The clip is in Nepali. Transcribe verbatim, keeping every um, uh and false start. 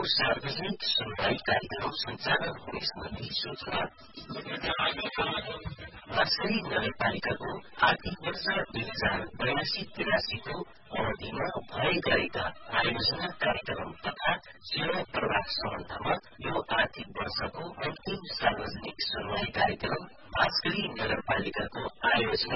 सार्वजनिक सुनवाई कार्यक्रम सञ्चालन हुने सम्बन्धी सूचना। बाँसकरी नगरपालिकाको आर्थिक वर्ष दुई हजार बयासी तिरासीको अवधिमा भए गरेका आयोजना कार्यक्रम तथा सेवा प्रवाह सम्बन्धमा यो आर्थिक वर्षको अन्तिम सार्वजनिक सुनवाई कार्यक्रम बाँसकरी नगरपालिकाको आयोजना